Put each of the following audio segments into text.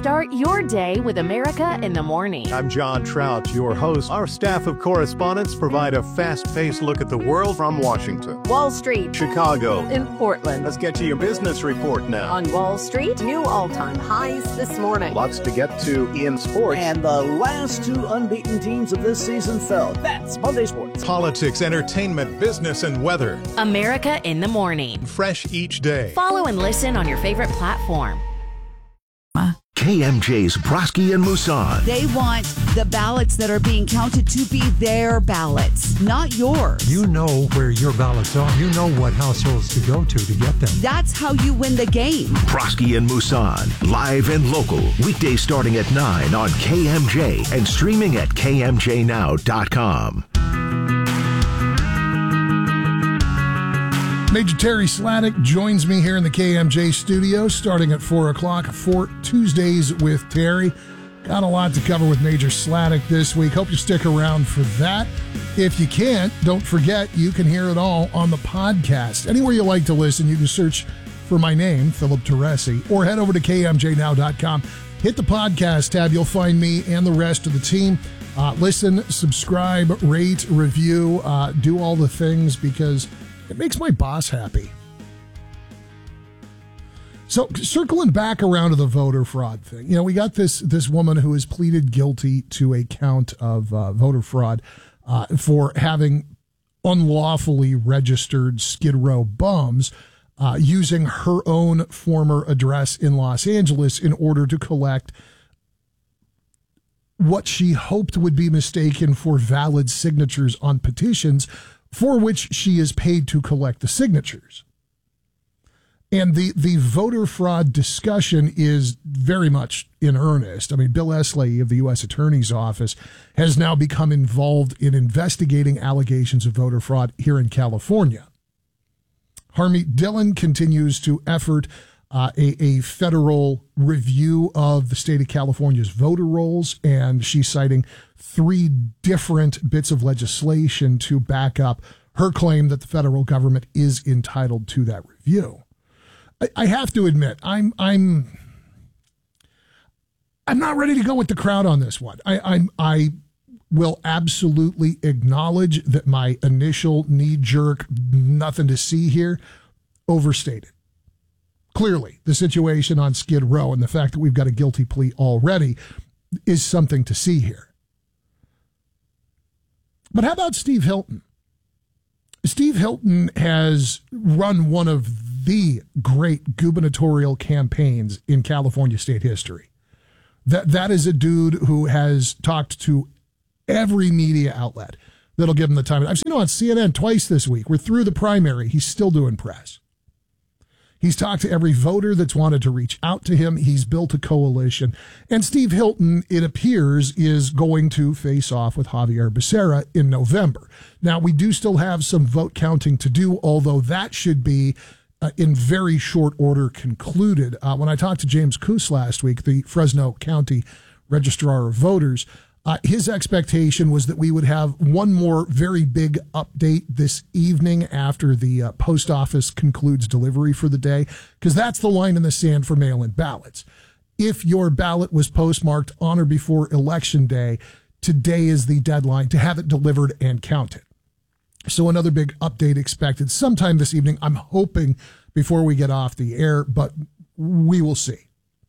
Start your day with America in the Morning. I'm John Trout, your host. Our staff of correspondents provide a fast-paced look at the world from Washington, Wall Street, Chicago, in Portland. Let's get to your business report now. On Wall Street, new all-time highs this morning. Lots to get to in sports. And the last two unbeaten teams of this season fell. That's Monday Sports. Politics, entertainment, business, and weather. America in the Morning. Fresh each day. Follow and listen on your favorite platform. KMJ's Broski and Musan. They want the ballots that are being counted to be their ballots, not yours. You know where your ballots are. You know what households to go to get them. That's how you win the game. Broski and Musan, live and local. Weekdays starting at 9 on KMJ and streaming at KMJNow.com. Major Terry Sladek joins me here in the KMJ studio starting at 4 o'clock for Tuesdays with Terry. Got a lot to cover with Major Sladek this week. Hope you stick around for that. If you can't, don't forget you can hear it all on the podcast. Anywhere you like to listen, you can search for my name, Philip Teresi, or head over to KMJNow.com. Hit the podcast tab. You'll find me and the rest of the team. Listen, subscribe, rate, review, do all the things because it makes my boss happy. So circling back around to the voter fraud thing, you know, we got this woman who has pleaded guilty to a count of voter fraud for having unlawfully registered Skid Row bums using her own former address in Los Angeles in order to collect what she hoped would be mistaken for valid signatures on petitions for which she is paid to collect the signatures. And the voter fraud discussion is very much in earnest. I mean, Bill Esley of the U.S. Attorney's Office has now become involved in investigating allegations of voter fraud here in California. Harmeet Dillon continues to effort a federal review of the state of California's voter rolls, and she's citing 3 different bits of legislation to back up her claim that the federal government is entitled to that review. I have to admit, I'm not ready to go with the crowd on this one. I will absolutely acknowledge that my initial knee-jerk, nothing to see here, overstated. Clearly, the situation on Skid Row and the fact that we've got a guilty plea already is something to see here. But how about Steve Hilton? Steve Hilton has run one of the great gubernatorial campaigns in California state history. That is a dude who has talked to every media outlet that'll give him the time. I've seen him on CNN twice this week. We're through the primary. He's still doing press. He's talked to every voter that's wanted to reach out to him. He's built a coalition. And Steve Hilton, it appears, is going to face off with Javier Becerra in November. Now, we do still have some vote counting to do, although that should be in very short order concluded. When I talked to James Coos last week, the Fresno County Registrar of Voters, his expectation was that we would have one more very big update this evening after the post office concludes delivery for the day, because that's the line in the sand for mail-in ballots. If your ballot was postmarked on or before Election Day, today is the deadline to have it delivered and counted. So another big update expected sometime this evening. I'm hoping before we get off the air, but we will see.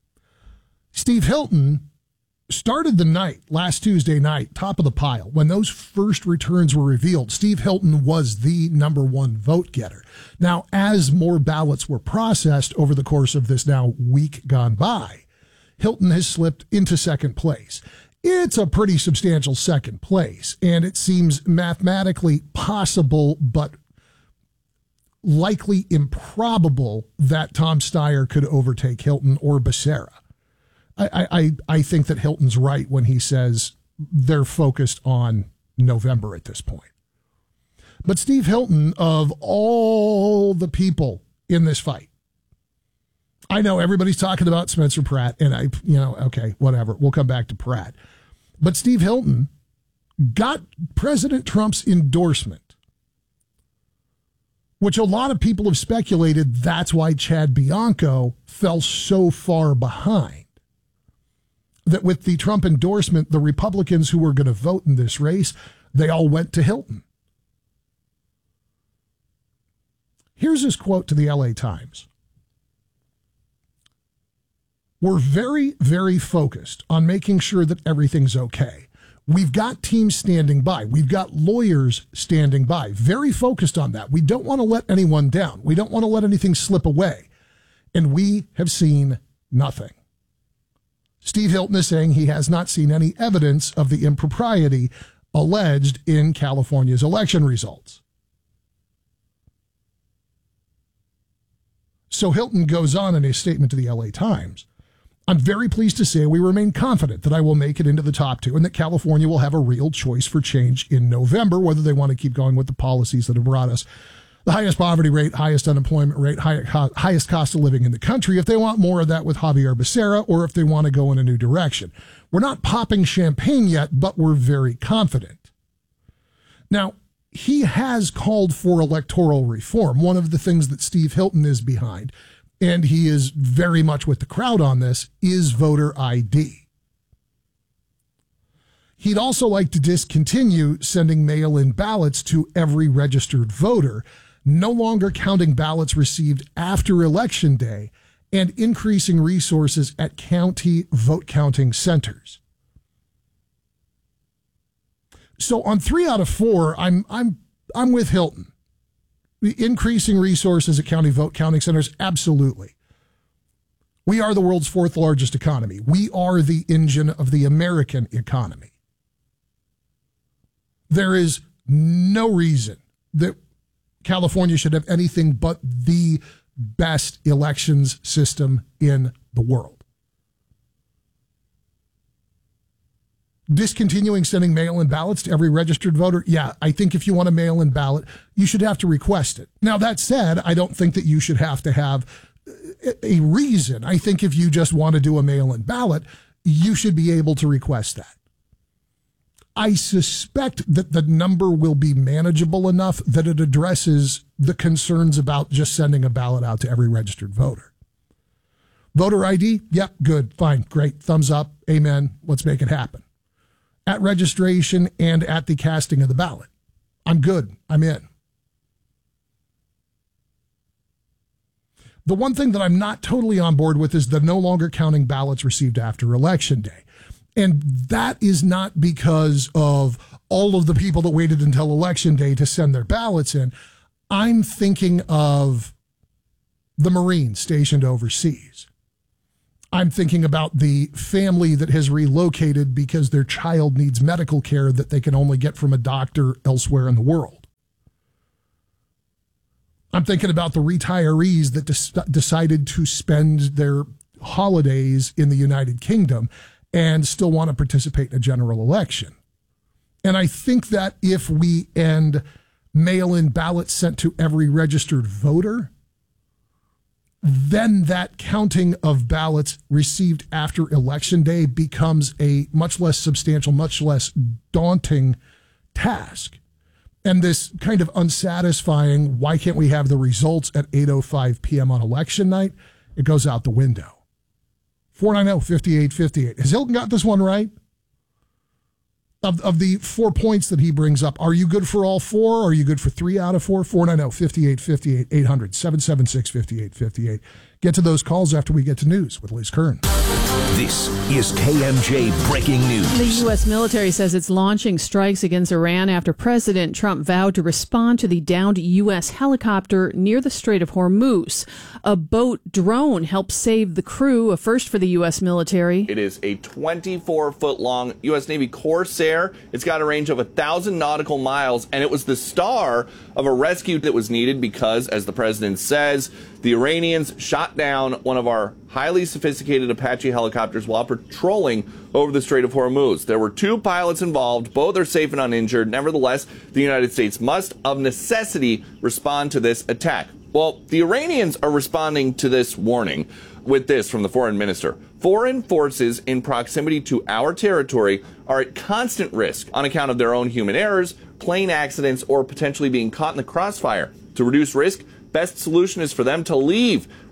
Steve Hilton started the night, last Tuesday night, top of the pile. When those first returns were revealed, Steve Hilton was the number one vote getter. Now, as more ballots were processed over the course of this now week gone by, Hilton has slipped into second place. It's a pretty substantial second place, and it seems mathematically possible, but likely improbable that Tom Steyer could overtake Hilton or Becerra. I think that Hilton's right when he says they're focused on November at this point. But Steve Hilton, of all the people in this fight, I know everybody's talking about Spencer Pratt, and okay, whatever. We'll come back to Pratt. But Steve Hilton got President Trump's endorsement, which a lot of people have speculated that's why Chad Bianco fell so far behind. that with the Trump endorsement, the Republicans who were going to vote in this race, they all went to Hilton. Here's his quote to the LA Times. We're very, very focused on making sure that everything's okay. We've got teams standing by. We've got lawyers standing by. Very focused on that. We don't want to let anyone down. We don't want to let anything slip away. And we have seen nothing. Steve Hilton is saying he has not seen any evidence of the impropriety alleged in California's election results. So Hilton goes on in a statement to the LA Times. I'm very pleased to say we remain confident that I will make it into the top 2 and that California will have a real choice for change in November, whether they want to keep going with the policies that have brought us the highest poverty rate, highest unemployment rate, highest cost of living in the country, if they want more of that with Javier Becerra, or if they want to go in a new direction. We're not popping champagne yet, but we're very confident. Now, he has called for electoral reform, one of the things that Steve Hilton is behind, and he is very much with the crowd on this, is voter ID. He'd also like to discontinue sending mail-in ballots to every registered voter, no longer counting ballots received after Election Day, and increasing resources at county vote counting centers. So on 3 out of 4, I'm with Hilton. The increasing resources at county vote counting centers, absolutely. We are the world's 4th largest economy. We are the engine of the American economy. There is no reason that California should have anything but the best elections system in the world. Discontinuing sending mail-in ballots to every registered voter, yeah, I think if you want a mail-in ballot, you should have to request it. Now, that said, I don't think that you should have to have a reason. I think if you just want to do a mail-in ballot, you should be able to request that. I suspect that the number will be manageable enough that it addresses the concerns about just sending a ballot out to every registered voter. Voter ID, yep, good, fine, great, thumbs up, amen, let's make it happen. At registration and at the casting of the ballot, I'm good, I'm in. The one thing that I'm not totally on board with is the no longer counting ballots received after Election Day. And that is not because of all of the people that waited until Election Day to send their ballots in. I'm thinking of the Marines stationed overseas. I'm thinking about the family that has relocated because their child needs medical care that they can only get from a doctor elsewhere in the world. I'm thinking about the retirees that decided to spend their holidays in the United Kingdom and still want to participate in a general election. And I think that if we end mail-in ballots sent to every registered voter, then that counting of ballots received after Election Day becomes a much less substantial, much less daunting task. And this kind of unsatisfying, why can't we have the results at 8:05 p.m. on election night? It goes out the window. 490-5858. Has Hilton got this one right? Of the 4 points that he brings up, are you good for all 4? Are you good for 3 out of 4? 490-5858, 800-776-5858. Get to those calls after we get to news with Liz Kern. This is KMJ Breaking News. The U.S. military says it's launching strikes against Iran after President Trump vowed to respond to the downed U.S. helicopter near the Strait of Hormuz. A boat drone helped save the crew, a first for the U.S. military. It is a 24-foot-long U.S. Navy Corsair. It's got a range of 1,000 nautical miles, and it was the star of a rescue that was needed because, as the president says, the Iranians shot down one of our highly sophisticated Apache helicopters while patrolling over the Strait of Hormuz. There were 2 pilots involved. Both are safe and uninjured. Nevertheless, the United States must, of necessity, respond to this attack. Well, the Iranians are responding to this warning with this from the foreign minister. Foreign forces in proximity to our territory are at constant risk on account of their own human errors, plane accidents, or potentially being caught in the crossfire. To reduce risk, best solution is for them to leave.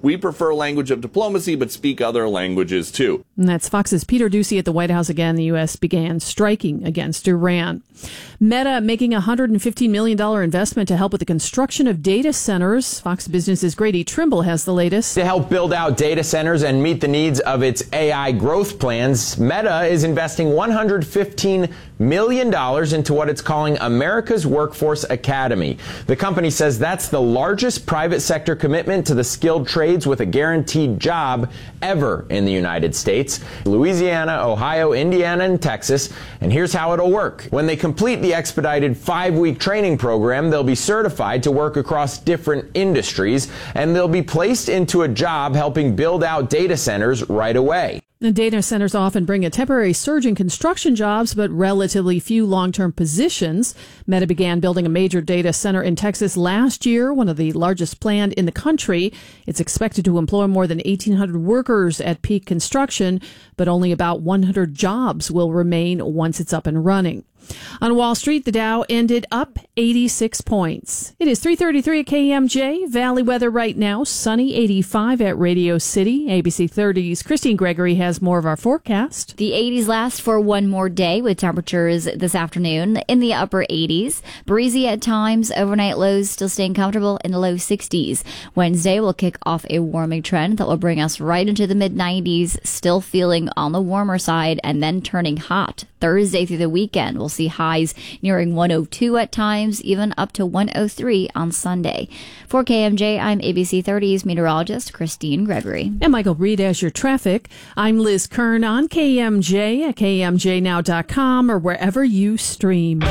We prefer language of diplomacy, but speak other languages too. And that's Fox's Peter Doocy at the White House again. The U.S. began striking against Iran. Meta making a $115 million investment to help with the construction of data centers. Fox Business's Grady Trimble has the latest. To help build out data centers and meet the needs of its AI growth plans, Meta is investing $115 million into what it's calling America's Workforce Academy. The company says that's the largest private sector commitment to the skilled trades with a guaranteed job ever in the United States. Louisiana, Ohio, Indiana, and Texas. And here's how it'll work. When they complete the expedited 5-week training program, they'll be certified to work across different industries, and they'll be placed into a job helping build out data centers right away. The data centers often bring a temporary surge in construction jobs, but relatively few long-term positions. Meta began building a major data center in Texas last year, one of the largest planned in the country. It's expected to employ more than 1,800 workers at peak construction, but only about 100 jobs will remain once it's up and running. On Wall Street, the Dow ended up 86 points. It is 3:33 at KMJ. Valley weather right now, sunny, 85 at Radio City. ABC 30's Christine Gregory has more of our forecast. The 80s last for one more day with temperatures this afternoon in the upper 80s. Breezy at times, overnight lows still staying comfortable in the low 60s. Wednesday will kick off a warming trend that will bring us right into the mid-90s, still feeling on the warmer side and then turning hot. Thursday through the weekend, we'll see highs nearing 102 at times, even up to 103 on Sunday. For KMJ, I'm ABC 30's meteorologist Christine Gregory. And Michael Reed as your traffic. I'm Liz Kern on KMJ at KMJNow.com or wherever you stream.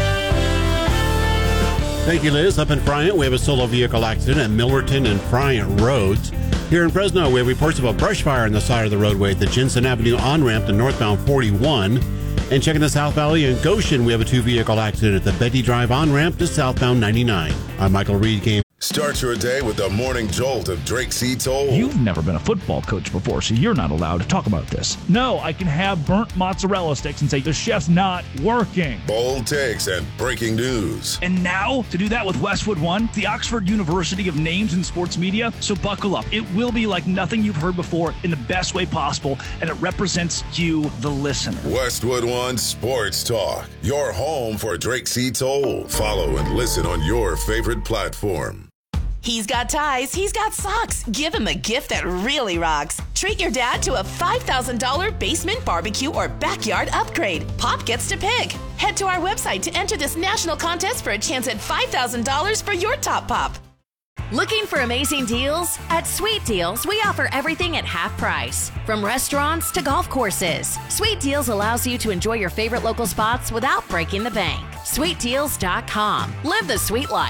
Thank you, Liz. Up in Bryant, we have a solo vehicle accident at Millerton and Bryant Roads. Here in Fresno, we have reports of a brush fire on the side of the roadway at the Jensen Avenue on-ramp to northbound 41. And checking the South Valley in Goshen, we have a 2-vehicle accident at the Betty Drive on-ramp to southbound 99. I'm Michael Reed. Start your day with the morning jolt of Drake C. Toll. You've never been a football coach before, so you're not allowed to talk about this. No, I can have burnt mozzarella sticks and say the chef's not working. Bold takes and breaking news. And now, to do that with Westwood One, the Oxford University of Names in Sports Media. So buckle up. It will be like nothing you've heard before in the best way possible, and it represents you, the listener. Westwood One Sports Talk, your home for Drake C. Toll. Follow and listen on your favorite platform. He's got ties, he's got socks. Give him a gift that really rocks. Treat your dad to a $5,000 basement barbecue or backyard upgrade. Pop gets to pick. Head to our website to enter this national contest for a chance at $5,000 for your top pop. Looking for amazing deals? At Sweet Deals, we offer everything at half price. From restaurants to golf courses. Sweet Deals allows you to enjoy your favorite local spots without breaking the bank. SweetDeals.com. Live the sweet life.